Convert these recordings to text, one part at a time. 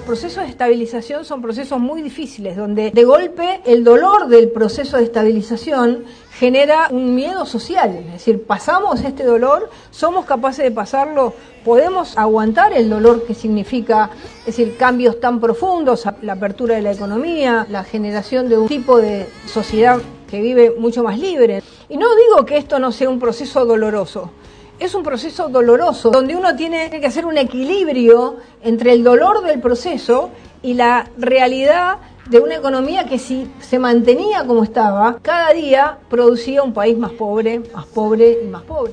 procesos de estabilización son procesos muy difíciles, donde de golpe el dolor del proceso de estabilización genera un miedo social. Es decir, pasamos este dolor, somos capaces de pasarlo, podemos aguantar el dolor que significa, es decir, cambios tan profundos, la apertura de la economía, la generación de un tipo de sociedad que vive mucho más libre. Y no digo que esto no sea un proceso doloroso. Es un proceso doloroso, donde uno tiene que hacer un equilibrio entre el dolor del proceso y la realidad de una economía que, si se mantenía como estaba, cada día producía un país más pobre y más pobre.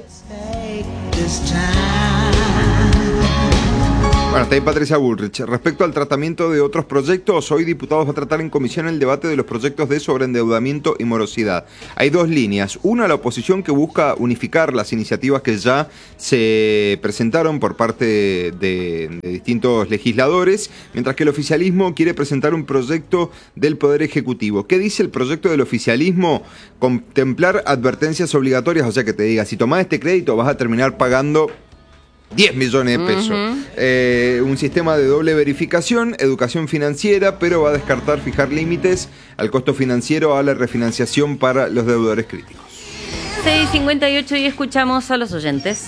Bueno, está ahí Patricia Bullrich. Respecto al tratamiento de otros proyectos, hoy diputados va a tratar en comisión el debate de los proyectos de sobreendeudamiento y morosidad. Hay dos líneas. Una, la oposición, que busca unificar las iniciativas que ya se presentaron por parte de distintos legisladores, mientras que el oficialismo quiere presentar un proyecto del Poder Ejecutivo. ¿Qué dice el proyecto del oficialismo? Contemplar advertencias obligatorias, o sea, que te diga, si tomás este crédito vas a terminar pagando 10 millones de pesos. Un sistema de doble verificación, educación financiera, pero va a descartar fijar límites al costo financiero a la refinanciación para los deudores críticos. 6:58 y escuchamos a los oyentes.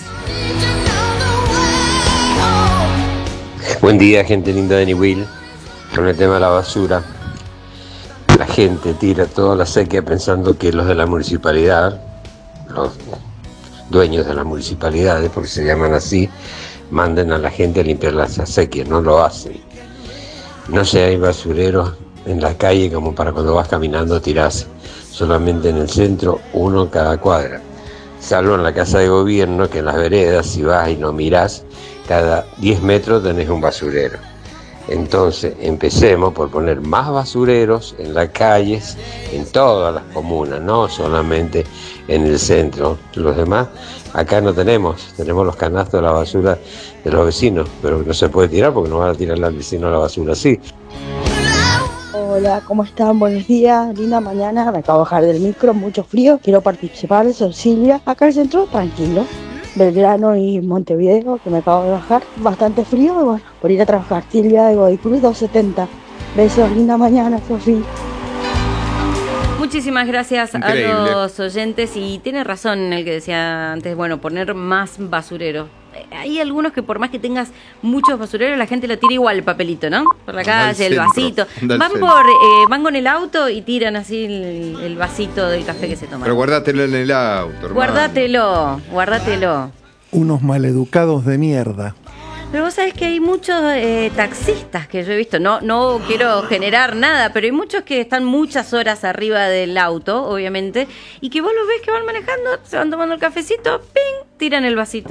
Buen día, gente linda de Niwil. Con el tema de la basura, la gente tira toda la sequía pensando que los de la municipalidad, los dueños de las municipalidades, porque se llaman así, manden a la gente a limpiar las acequias. No lo hacen. No sé, hay basureros en la calle como para cuando vas caminando tirás. Solamente en el centro, uno en cada cuadra. Salvo en la casa de gobierno, que en las veredas, si vas y no mirás, cada 10 metros tenés un basurero. Entonces, empecemos por poner más basureros en las calles, en todas las comunas, no solamente en el centro. Los demás, acá no tenemos los canastos de la basura de los vecinos, pero no se puede tirar porque no van a tirar al vecino la basura así. Hola, ¿cómo están? Buenos días, linda mañana, me acabo de bajar del micro, mucho frío, quiero participar, soy Silvia, acá en el centro, tranquilo. Belgrano y Montevideo, que me acabo de bajar, bastante frío, y bueno, por ir a trabajar. Silvia de Godicruz 270. Besos, linda mañana, Sofía. Muchísimas gracias. Increíble. A los oyentes, y tiene razón el que decía antes, bueno, poner más basureros. Hay algunos que por más que tengas muchos basureros, la gente lo tira igual el papelito, ¿no? Por la calle, el vasito. Van con el auto y tiran así el vasito del café que se toman. Pero guárdatelo en el auto, hermano. Guárdatelo. Unos maleducados de mierda. Pero vos sabés que hay muchos taxistas que yo he visto, no quiero generar nada, pero hay muchos que están muchas horas arriba del auto, obviamente, y que vos los ves que van manejando, se van tomando el cafecito, ¡ping!, tiran el vasito.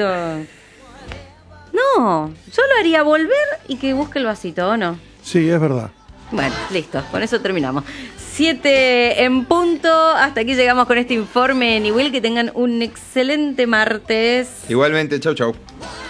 No, yo lo haría volver y que busque el vasito, ¿o no? Sí, es verdad. Bueno, listo, con eso terminamos. 7 en punto, hasta aquí llegamos con este informe, Niwil, que tengan un excelente martes. Igualmente, chau.